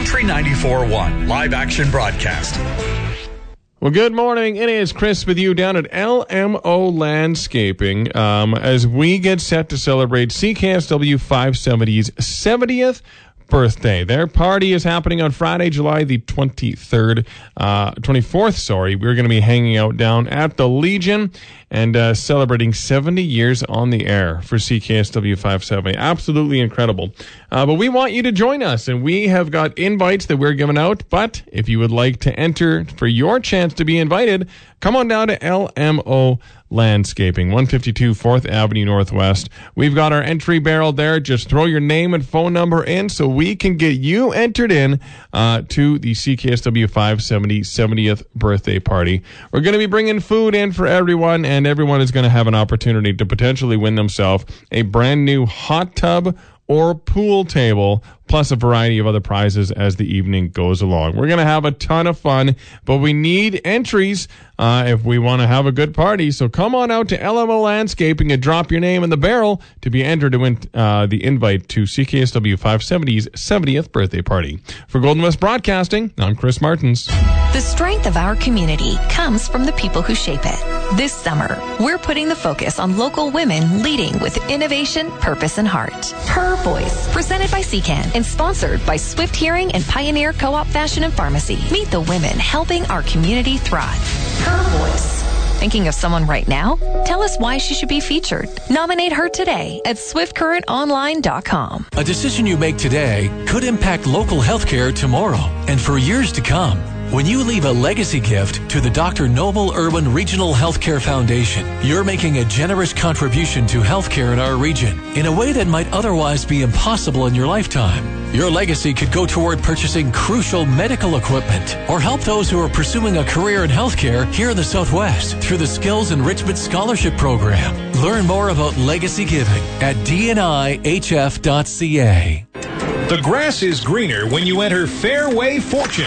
Country 94.1 live action broadcast. Well, good morning. It is Chris with you down at LMO Landscaping as we get set to celebrate CKSW 570's 70th birthday. Their party is happening on Friday, July the 24th. We're going to be hanging out down at the Legion and celebrating 70 years on the air for CKSW 570. Absolutely incredible. But we want you to join us, and we have got invites that we're giving out. But if you would like to enter for your chance to be invited, come on down to LMO Landscaping, 152 4th Avenue Northwest. We've got our entry barrel there. Just throw your name and phone number in so we can get you entered in to the CKSW 570 70th birthday party. We're going to be bringing food in for everyone, and everyone is going to have an opportunity to potentially win themselves a brand new hot tub or pool table, plus a variety of other prizes as the evening goes along. We're going to have a ton of fun, but we need entries if we want to have a good party. So come on out to LMO Landscaping and drop your name in the barrel to be entered to win the invite to CKSW 570's 70th birthday party. For Golden West Broadcasting, I'm Chris Martins. The strength of our community comes from the people who shape it. This summer, we're putting the focus on local women leading with innovation, purpose, and heart. Her Voice, presented by CCAN and sponsored by Swift Hearing and Pioneer Co-op Fashion and Pharmacy. Meet the women helping our community thrive. Her Voice. Thinking of someone right now? Tell us why she should be featured. Nominate her today at swiftcurrentonline.com. A decision you make today could impact local healthcare tomorrow and for years to come. When you leave a legacy gift to the Dr. Noble Irwin Regional Healthcare Foundation, you're making a generous contribution to healthcare in our region in a way that might otherwise be impossible in your lifetime. Your legacy could go toward purchasing crucial medical equipment or help those who are pursuing a career in healthcare here in the Southwest through the Skills Enrichment Scholarship Program. Learn more about legacy giving at dnihf.ca. The grass is greener when you enter Fairway Fortune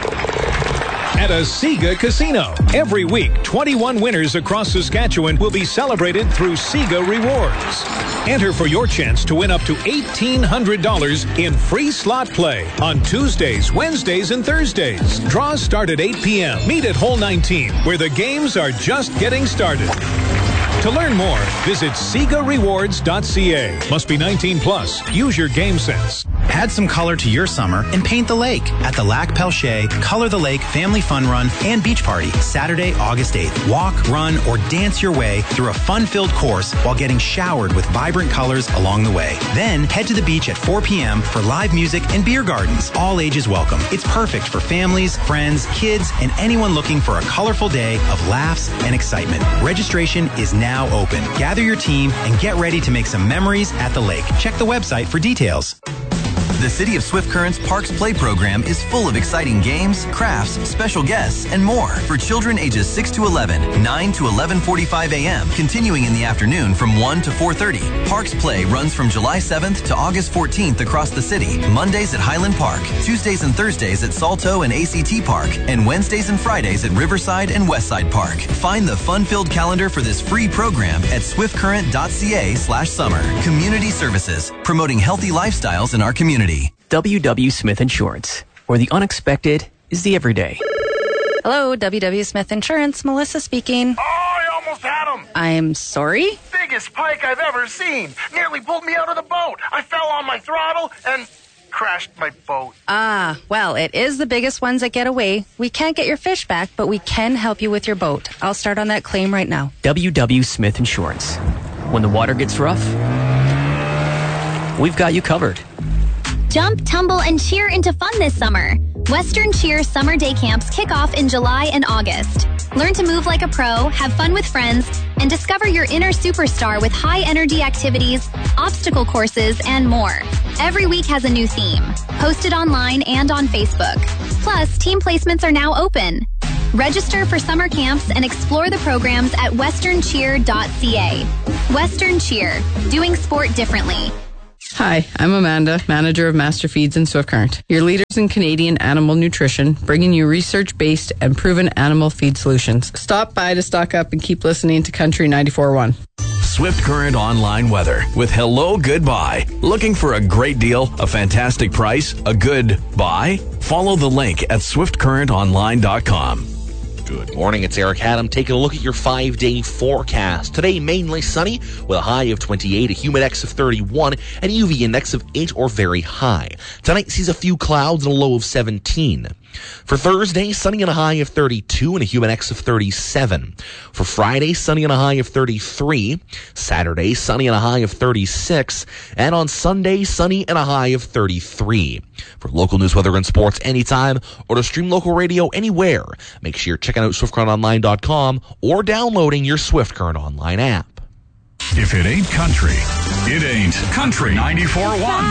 at a Sega Casino. Every week, 21 winners across Saskatchewan will be celebrated through Sega Rewards. Enter for your chance to win up to $1,800 in free slot play on Tuesdays, Wednesdays, and Thursdays. Draws start at 8 p.m. Meet at Hole 19, where the games are just getting started. To learn more, visit SegaRewards.ca. Must be 19 plus. Use your game sense. Add some color to your summer and paint the lake at the Lac Pelche Color the Lake Family Fun Run and Beach Party, Saturday, August 8th. Walk, run, or dance your way through a fun-filled course while getting showered with vibrant colors along the way. Then head to the beach at 4 p.m. for live music and beer gardens. All ages welcome. It's perfect for families, friends, kids, and anyone looking for a colorful day of laughs and excitement. Registration is now open. Gather your team and get ready to make some memories at the lake. Check the website for details. The City of Swift Current's Parks Play program is full of exciting games, crafts, special guests, and more for children ages 6 to 11, 9 to 11:45 a.m., continuing in the afternoon from 1 to 4:30. Parks Play runs from July 7th to August 14th across the city, Mondays at Highland Park, Tuesdays and Thursdays at Salto and ACT Park, and Wednesdays and Fridays at Riverside and Westside Park. Find the fun-filled calendar for this free program at swiftcurrent.ca/summer. Community Services, promoting healthy lifestyles in our community. W.W. Smith Insurance, where the unexpected is the everyday. Hello, W.W. Smith Insurance. Melissa speaking. Oh, I almost had him. I'm sorry? Biggest pike I've ever seen. Nearly pulled me out of the boat. I fell on my throttle and crashed my boat. Ah, well, it is the biggest ones that get away. We can't get your fish back, but we can help you with your boat. I'll start on that claim right now. W.W. Smith Insurance. When the water gets rough, we've got you covered. Jump, tumble, and cheer into fun this summer. Western Cheer Summer Day Camps kick off in July and August. Learn to move like a pro, have fun with friends, and discover your inner superstar with high-energy activities, obstacle courses, and more. Every week has a new theme, posted online and on Facebook. Plus, team placements are now open. Register for summer camps and explore the programs at westerncheer.ca. Western Cheer, doing sport differently. Hi, I'm Amanda, manager of Master Feeds in Swift Current, your leaders in Canadian animal nutrition, bringing you research-based and proven animal feed solutions. Stop by to stock up and keep listening to Country 94.1. Swift Current Online weather with Hello Goodbye. Looking for a great deal, a fantastic price, a good buy? Follow the link at swiftcurrentonline.com. Good morning, it's Eric Haddam taking a look at your 5-day forecast. Today, mainly sunny with a high of 28, a humidex of 31, and UV index of 8 or very high. Tonight sees a few clouds and a low of 17. For Thursday, sunny and a high of 32 and a humidex of 37. For Friday, sunny and a high of 33. Saturday, sunny and a high of 36. And on Sunday, sunny and a high of 33. For local news, weather, and sports anytime, or to stream local radio anywhere, make sure you're checking out SwiftCurrentOnline.com or downloading your Swift Current Online app. If it ain't country, it ain't Country 94.1.